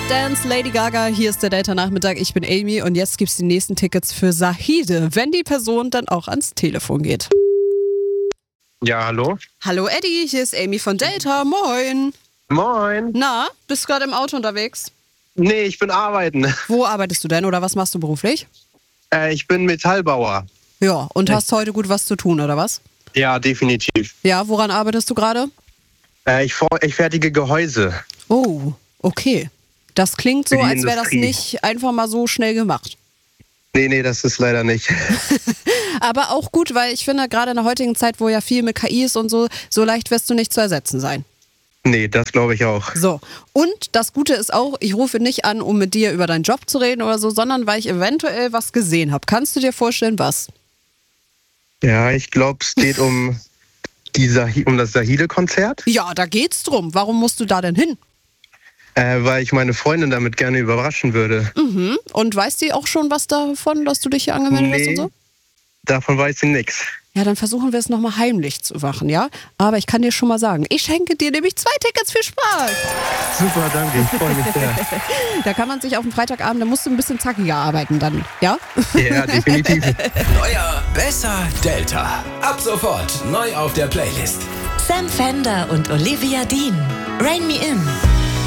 Dance, Lady Gaga, hier ist der Delta-Nachmittag, ich bin Amy und jetzt gibt's die nächsten Tickets für Zahide, wenn die Person dann auch ans Telefon geht. Ja, hallo? Hallo Eddie, hier ist Amy von Delta, moin. Moin. Na, bist du gerade im Auto unterwegs? Nee, ich bin arbeiten. Wo arbeitest du denn oder was machst du beruflich? Ich bin Metallbauer. Ja, und hast heute gut was zu tun, oder was? Ja, definitiv. Ja, woran arbeitest du gerade? Ich fertige Gehäuse. Oh, okay. Das klingt so, Für die als wäre das Industrie. nicht einfach mal so schnell gemacht. Nee, das ist leider nicht. Aber auch gut, weil ich finde, gerade in der heutigen Zeit, wo ja viel mit KI ist und so leicht wirst du nicht zu ersetzen sein. Nee, das glaube ich auch. So, und das Gute ist auch, ich rufe nicht an, um mit dir über deinen Job zu reden oder so, sondern weil ich eventuell was gesehen habe. Kannst du dir vorstellen, was? Ja, ich glaube, es geht um das Zahide-Konzert, Ja, da geht's drum. Warum musst du da denn hin? weil ich meine Freundin damit gerne überraschen würde. Mhm. Und weiß die auch schon was davon, dass du dich hier angemeldet hast und so? Davon weiß sie nichts. Ja, dann versuchen wir es nochmal heimlich zu machen, ja? Aber ich kann dir schon mal sagen, ich schenke dir nämlich 2 Tickets für Spaß. Super, danke, ich freue mich sehr. Da kann man sich auf den Freitagabend, da musst du ein bisschen zackiger arbeiten dann, ja? Ja, definitiv. Neuer Besser Delta. Ab sofort neu auf der Playlist. Sam Fender und Olivia Dean. Rain Me In.